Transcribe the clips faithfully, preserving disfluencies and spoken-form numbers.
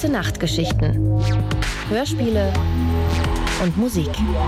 Gute-Nacht-Geschichten, Hörspiele und Musik.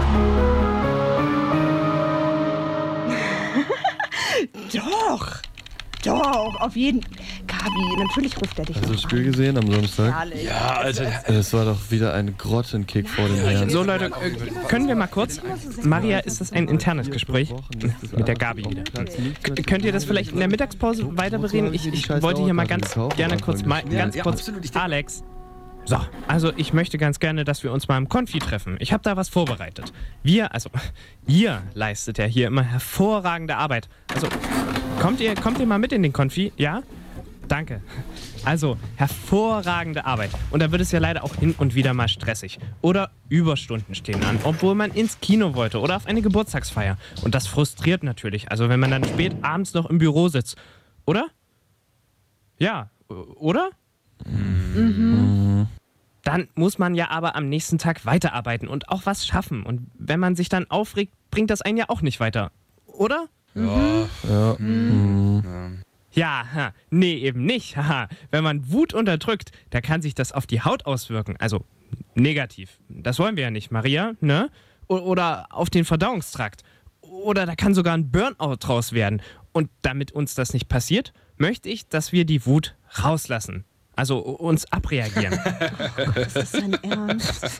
Doch, doch, auf jeden Fall. Gabi, natürlich ruft er dich. Hast du das Spiel gesehen am Samstag? Herrlich. Ja, Alter. Es war doch wieder ein Grottenkick vor den Herren. So Leute, äh, können wir mal kurz? Maria, ist das ein internes Gespräch? Mit der Gabi wieder. K- könnt ihr das vielleicht in der Mittagspause weiter bereden? Ich, ich wollte hier mal ganz gerne kurz mal, ganz kurz... Alex. So, also ich möchte ganz gerne, dass wir uns mal im Konfi treffen. Ich habe da was vorbereitet. Wir, also ihr leistet ja hier immer hervorragende Arbeit. Also kommt ihr, kommt ihr mal mit in den Konfi? Ja? Danke. Also, hervorragende Arbeit. Und da wird es ja leider auch hin und wieder mal stressig. Oder Überstunden stehen an, obwohl man ins Kino wollte oder auf eine Geburtstagsfeier. Und das frustriert natürlich. Also, wenn man dann spät abends noch im Büro sitzt. Oder? Ja, oder? Mhm. Dann muss man ja aber am nächsten Tag weiterarbeiten und auch was schaffen. Und wenn man sich dann aufregt, bringt das einen ja auch nicht weiter. Oder? Ja. Ja. Mhm. ja. Ja, ha, nee, eben nicht. Haha. Wenn man Wut unterdrückt, da kann sich das auf die Haut auswirken. Also negativ. Das wollen wir ja nicht, Maria, ne? O- oder auf den Verdauungstrakt. Oder da kann sogar ein Burnout draus werden. Und damit uns das nicht passiert, möchte ich, dass wir die Wut rauslassen. Also uns abreagieren. Oh Gott, ist das dein Ernst?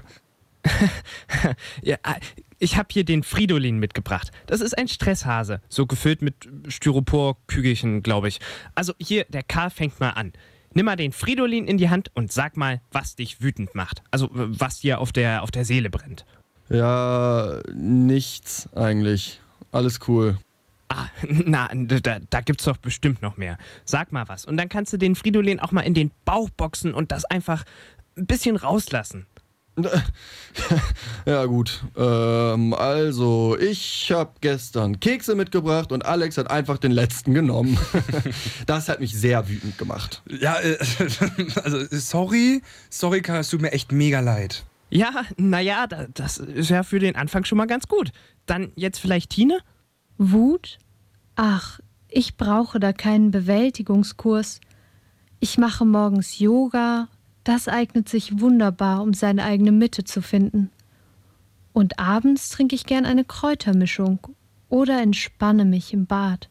Ja, ich habe hier den Fridolin mitgebracht. Das ist ein Stresshase, so gefüllt mit Styropor-Kügelchen, glaube ich. Also hier, der Karl fängt mal an. Nimm mal den Fridolin in die Hand und sag mal, was dich wütend macht. Also was dir auf der, auf der Seele brennt. Ja, nichts eigentlich. Alles cool. Ah, na, da, da gibt's doch bestimmt noch mehr. Sag mal was. Und dann kannst du den Fridolin auch mal in den Bauch boxen und das einfach ein bisschen rauslassen. Ja gut, ähm, also ich habe gestern Kekse mitgebracht und Alex hat einfach den letzten genommen. Das hat mich sehr wütend gemacht. Ja, äh, also sorry, sorry Karl, es tut mir echt mega leid. Ja, naja, da, das ist ja für den Anfang schon mal ganz gut. Dann jetzt vielleicht Tine? Wut? Ach, ich brauche da keinen Bewältigungskurs. Ich mache morgens Yoga. Das eignet sich wunderbar, um seine eigene Mitte zu finden. Und abends trinke ich gern eine Kräutermischung oder entspanne mich im Bad.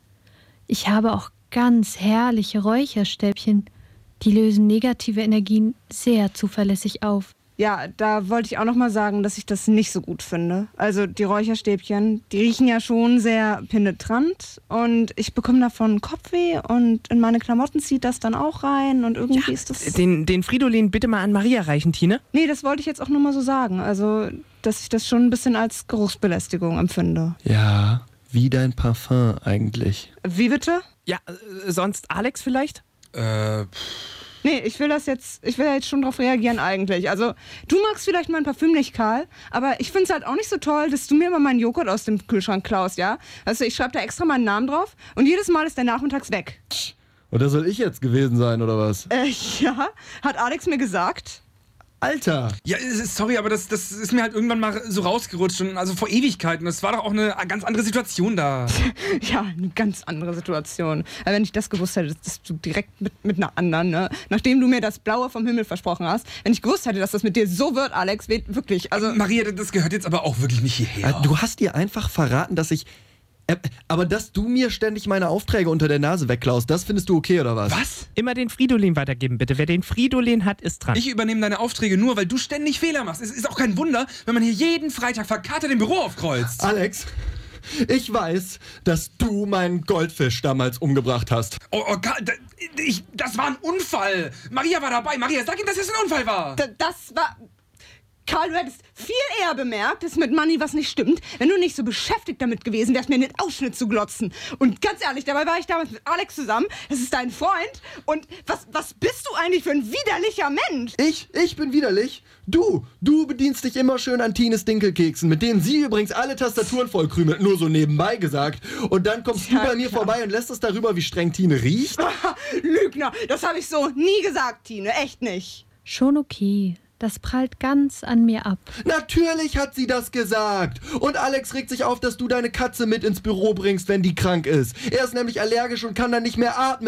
Ich habe auch ganz herrliche Räucherstäbchen, die lösen negative Energien sehr zuverlässig auf. Ja, da wollte ich auch noch mal sagen, dass ich das nicht so gut finde. Also die Räucherstäbchen, die riechen ja schon sehr penetrant und ich bekomme davon Kopfweh und in meine Klamotten zieht das dann auch rein und irgendwie Ja, ist das... den, den Fridolin bitte mal an Maria reichen, Tine. Nee, das wollte ich jetzt auch nur mal so sagen. Also, dass ich das schon ein bisschen als Geruchsbelästigung empfinde. Ja, wie dein Parfum eigentlich. Wie bitte? Ja, äh, sonst Alex vielleicht? Äh, Nee, ich will das jetzt, ich will ja jetzt schon drauf reagieren eigentlich. Also, du magst vielleicht mein Parfüm nicht, Karl, aber ich find's halt auch nicht so toll, dass du mir immer meinen Joghurt aus dem Kühlschrank klaust, ja? Also, ich schreibe da extra meinen Namen drauf und jedes Mal ist der nachmittags weg. Und das soll ich jetzt gewesen sein, oder was? Äh, ja, hat Alex mir gesagt. Alter! ja, sorry, aber das, das ist mir halt irgendwann mal so rausgerutscht und also vor Ewigkeiten. Das war doch auch eine ganz andere Situation da. Ja, eine ganz andere Situation. Aber wenn ich das gewusst hätte, dass du direkt mit, mit einer anderen, ne? Nachdem du mir das Blaue vom Himmel versprochen hast, wenn ich gewusst hätte, dass das mit dir so wird, Alex, wirklich, also... Maria, das gehört jetzt aber auch wirklich nicht hierher. Du hast dir einfach verraten, dass ich... Äh, aber dass du mir ständig meine Aufträge unter der Nase wegklaust, das findest du okay, oder was? Was? Immer den Fridolin weitergeben, bitte. Wer den Fridolin hat, ist dran. Ich übernehme deine Aufträge nur, weil du ständig Fehler machst. Es ist auch kein Wunder, wenn man hier jeden Freitag verkatert im Büro aufkreuzt. Alex, ich weiß, dass du meinen Goldfisch damals umgebracht hast. Oh, oh Karl, da, ich, das war ein Unfall. Maria war dabei. Maria, sag ihm, dass es ein Unfall war. D- das war... Karl, du hättest viel eher bemerkt, dass mit Manni was nicht stimmt, wenn du nicht so beschäftigt damit gewesen wärst, mir in den Ausschnitt zu glotzen. Und ganz ehrlich, dabei war ich damals mit Alex zusammen, das ist dein Freund. Und was, was bist du eigentlich für ein widerlicher Mensch? Ich, ich bin widerlich. Du, du bedienst dich immer schön an Tines Dinkelkeksen, mit denen sie übrigens alle Tastaturen vollkrümelt, nur so nebenbei gesagt. Und dann kommst Ja, du bei mir klar. vorbei und lässt es darüber, wie streng Tine riecht. Lügner, das habe ich so nie gesagt, Tine, echt nicht. Schon okay. Das prallt ganz an mir ab. Natürlich hat sie das gesagt. Und Alex regt sich auf, dass du deine Katze mit ins Büro bringst, wenn die krank ist. Er ist nämlich allergisch und kann dann nicht mehr atmen.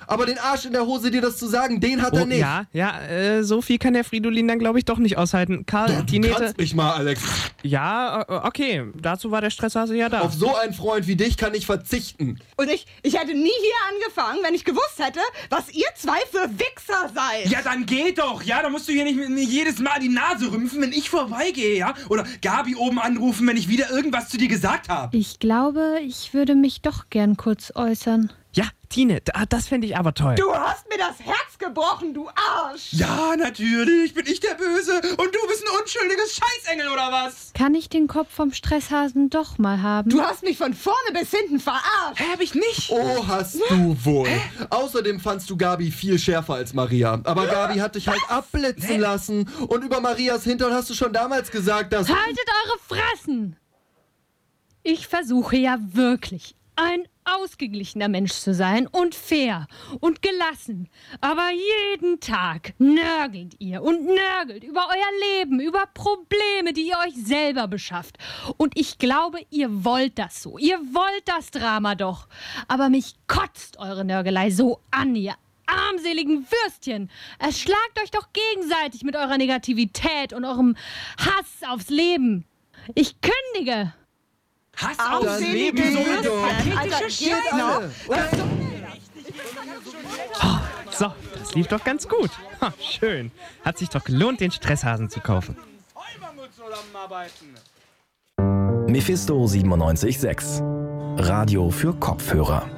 Aber den Arsch in der Hose, dir das zu sagen, den hat Oh, er nicht. ja, ja, äh, so viel kann der Fridolin dann, glaube ich, doch nicht aushalten. Karl, Du die Nähte... kannst mich mal, Alex. Ja, äh, okay, dazu war der Stresshase ja da. Auf so einen Freund wie dich kann ich verzichten. Und ich, ich hätte nie hier angefangen, wenn ich gewusst hätte, was ihr zwei für Wichser seid. Ja, dann geh doch, ja? Da musst du hier nicht mit mir jedes Mal die Nase rümpfen, wenn ich vorbeigehe, ja? Oder Gabi oben anrufen, wenn ich wieder irgendwas zu dir gesagt habe. Ich glaube, ich würde mich doch gern kurz äußern. Ja, Tine, da, das fände ich aber toll. Du hast mir das Herz gebrochen, du Arsch. Ja, natürlich, bin ich der Böse und du bist ein unschuldiges Scheißengel, oder was? Kann ich den Kopf vom Stresshasen doch mal haben? Du hast mich von vorne bis hinten verarscht. Hä, hab ich nicht? Oh, hast du wohl. Außerdem fandst du Gabi viel schärfer als Maria. Aber Gabi hat dich halt abblitzen lassen. Und über Marias Hintern hast du schon damals gesagt, dass... Haltet eure Fressen! Ich versuche ja wirklich, ein ausgeglichener Mensch zu sein und fair und gelassen. Aber jeden Tag nörgelt ihr und nörgelt über euer Leben, über Probleme, die ihr euch selber beschafft. Und ich glaube, ihr wollt das so. Ihr wollt das Drama doch. Aber mich kotzt eure Nörgelei so an, ihr armseligen Würstchen. Erschlagt euch doch gegenseitig mit eurer Negativität und eurem Hass aufs Leben. Ich kündige. Hass Aufs aufs Leben, Leben, so Würstchen. eine Alter, pathetische geht Scheiße. noch. So, das lief doch ganz gut. Ha, schön. Hat sich doch gelohnt, den Stresshasen zu kaufen. Mephisto siebenundneunzig Komma sechs. Radio für Kopfhörer.